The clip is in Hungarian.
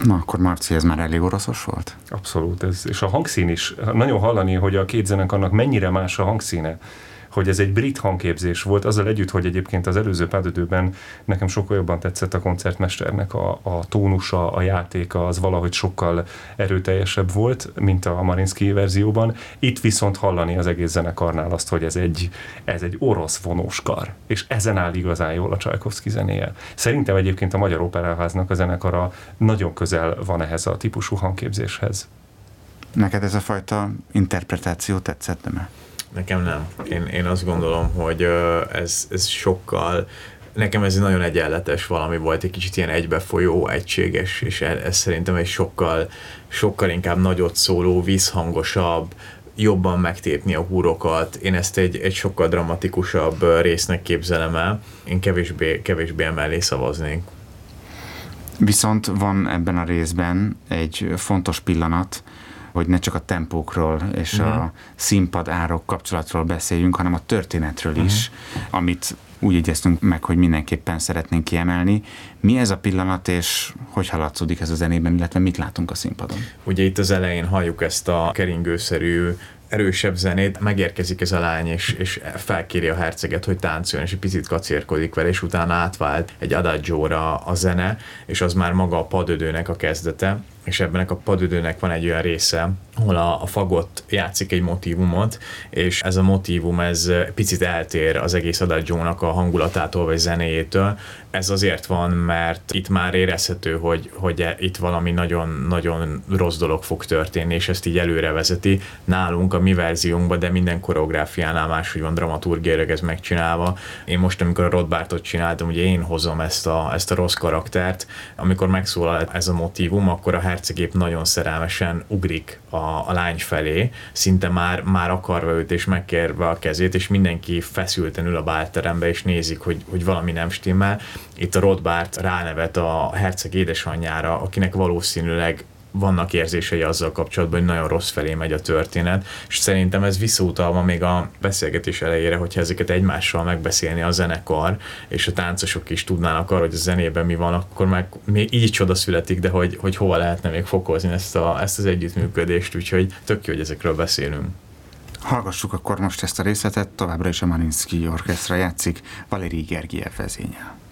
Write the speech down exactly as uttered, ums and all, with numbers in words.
Na, akkor Marci, ez már elég oroszos volt? Abszolút, ez, és a hangszín is. Nagyon hallani, hogy a két zenekarnak mennyire más a hangszíne, hogy ez egy brit hangképzés volt, azzal együtt, hogy egyébként az előző Pas de Deux-ben nekem sokkal jobban tetszett a koncertmesternek a, a tónusa, a játéka, az valahogy sokkal erőteljesebb volt, mint a Mariinsky verzióban. Itt viszont hallani az egész zenekarnál azt, hogy ez egy, ez egy orosz vonóskar, és ezen áll igazán jól a Csajkovszky zenéje. Szerintem egyébként a Magyar Operaháznak a zenekara nagyon közel van ehhez a típusú hangképzéshez. Neked ez a fajta interpretáció tetszett, nem? Nekem nem. Én, én azt gondolom, hogy ez, ez sokkal, nekem ez egy nagyon egyenletes valami volt, egy kicsit ilyen egybefolyó, egységes, és ez szerintem egy sokkal, sokkal inkább nagyot szóló, vízhangosabb, jobban megtépni a húrokat. Én ezt egy, egy sokkal dramatikusabb résznek képzelem el. Én kevésbé, kevésbé emellé szavaznék. Viszont van ebben a részben egy fontos pillanat, hogy ne csak a tempókról és uh-huh. a színpad árok kapcsolatról beszéljünk, hanem a történetről uh-huh. is, amit úgy egyeztünk meg, hogy mindenképpen szeretnénk kiemelni. Mi ez a pillanat, és hogy haladszódik ez a zenében, illetve mit látunk a színpadon? Ugye itt az elején halljuk ezt a keringőszerű, erősebb zenét, megérkezik ez a lány, és, és felkéri a herceget, hogy táncoljon, és egy picit kacérkodik vele, és utána átvált egy adagióra a zene, és az már maga a Pas de Deux-nek a kezdete, és ebben a Pas de Deux-nek van egy olyan része, ahol a, a fagott játszik egy motívumot, és ez a motívum, ez picit eltér az egész adagiónak a hangulatától, vagy zenéjétől. Ez azért van, mert itt már érezhető, hogy, hogy itt valami nagyon, nagyon rossz dolog fog történni, és ezt így előre vezeti. Nálunk, a mi verziónkban, de minden koreográfiánál máshogy van dramaturgiailag ez megcsinálva. Én most, amikor a Rothbardtot csináltam, ugye én hozom ezt a, ezt a rossz karaktert. Amikor megszólal ez a motívum, akkor a hercegép nagyon szerelmesen ugrik a, a lány felé, szinte már, már akarva őt és megkérve a kezét, és mindenki feszülten ül a bálterembe, és nézik, hogy, hogy valami nem stimmel. Itt a Rothbard ránevet a herceg édesanyjára, akinek valószínűleg vannak érzései azzal kapcsolatban, hogy nagyon rossz felé megy a történet, és szerintem ez visszautalva még a beszélgetés elejére, hogyha ezeket egymással megbeszélni a zenekar, és a táncosok is tudnának arra, hogy a zenében mi van, akkor meg még így csoda születik, de hogy, hogy hova lehetne még fokozni ezt, a, ezt az együttműködést, úgyhogy tök jó, hogy ezekről beszélünk. Hallgassuk akkor most ezt a részletet, továbbra is a Mariinsky Orchestra játszik Valerij Gergiev vezényel.